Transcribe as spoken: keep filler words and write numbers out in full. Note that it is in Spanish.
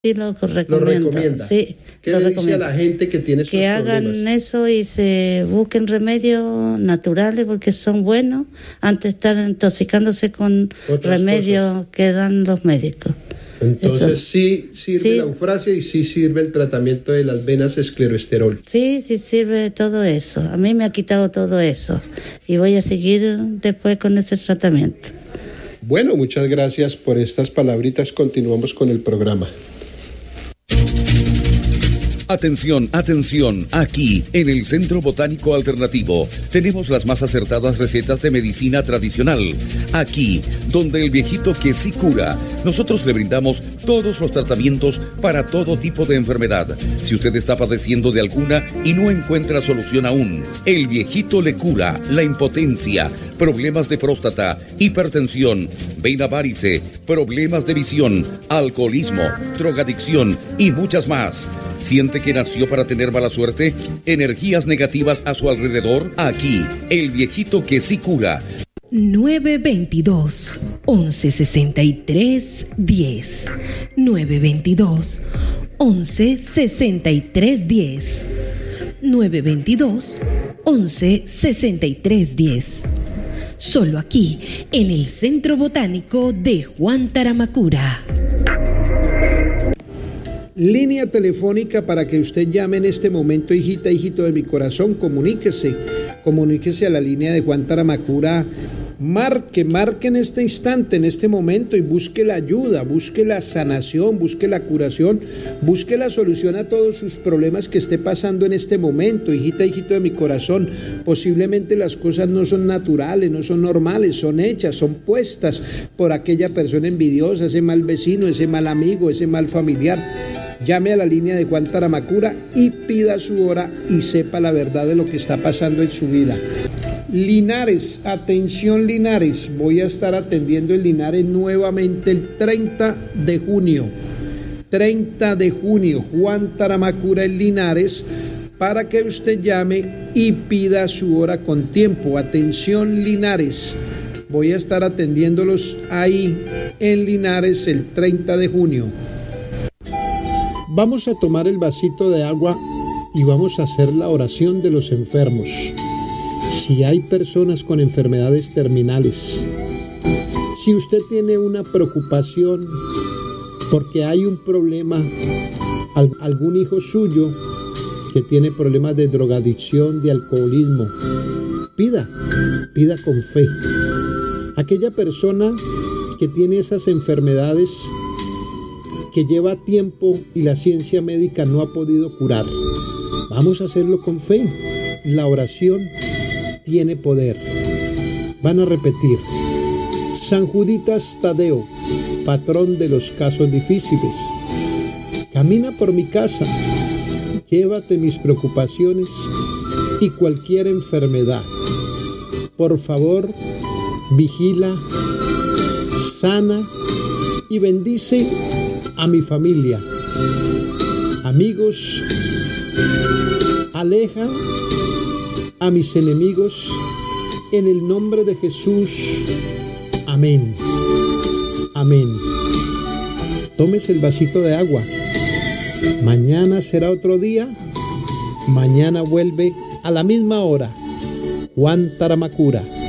Sí, lo recomiendo. Lo recomienda. Sí, ¿Qué lo le recomiendo. dice a la gente que tiene estos que hagan problemas? eso y se busquen remedios naturales porque son buenos antes de estar intoxicándose con Otras remedios cosas. que dan los médicos. Entonces Eso. sí sirve Sí. la eufrasia y sí sirve el tratamiento de las venas escleroesterol. Sí, sí sirve todo eso. A mí me ha quitado todo eso y voy a seguir después con ese tratamiento. Bueno, muchas gracias por estas palabritas. Continuamos con el programa. Atención, atención, aquí en el Centro Botánico Alternativo tenemos las más acertadas recetas de medicina tradicional. Aquí, donde el viejito que sí cura, nosotros le brindamos todos los tratamientos para todo tipo de enfermedad. Si usted está padeciendo de alguna y no encuentra solución aún, el viejito le cura la impotencia, problemas de próstata, hipertensión, vena varice, problemas de visión, alcoholismo, drogadicción y muchas más. ¿Siente que nació para tener mala suerte? ¿Energías negativas a su alrededor? Aquí, el viejito que sí cura. nueve veintidós, once sesenta y tres, diez. nueve veintidós, once sesenta y tres, diez. nueve veintidós, once sesenta y tres, diez. Solo aquí, en el Centro Botánico de Juan Taramacura. Línea telefónica para que usted llame en este momento, hijita, hijito de mi corazón, comuníquese, comuníquese a la línea de Juan Taramacura, marque, marque en este instante, en este momento y busque la ayuda, busque la sanación, busque la curación, busque la solución a todos sus problemas que esté pasando en este momento, hijita, hijito de mi corazón. Posiblemente las cosas no son naturales, no son normales, son hechas, son puestas por aquella persona envidiosa, ese mal vecino, ese mal amigo, ese mal familiar. Llame a la línea de Juan Taramacura y pida su hora y sepa la verdad de lo que está pasando en su vida. Linares, atención Linares, voy a estar atendiendo en Linares nuevamente el treinta de junio. treinta de junio, Juan Taramacura en Linares, para que usted llame y pida su hora con tiempo. Atención Linares, voy a estar atendiéndolos ahí en Linares el treinta de junio. Vamos a tomar el vasito de agua y vamos a hacer la oración de los enfermos. Si hay personas con enfermedades terminales, si usted tiene una preocupación porque hay un problema, algún hijo suyo que tiene problemas de drogadicción, de alcoholismo, pida, pida con fe. Aquella persona que tiene esas enfermedades que lleva tiempo y la ciencia médica no ha podido curar, vamos a hacerlo con fe. La oración tiene poder. Van a repetir: San Juditas Tadeo, patrón de los casos difíciles, camina por mi casa, llévate mis preocupaciones y cualquier enfermedad. Por favor, vigila, sana y bendice a mi familia, amigos, aleja a mis enemigos, en el nombre de Jesús. Amén. Amén. Tómese el vasito de agua. Mañana será otro día. Mañana vuelve a la misma hora. Juan Taramacura.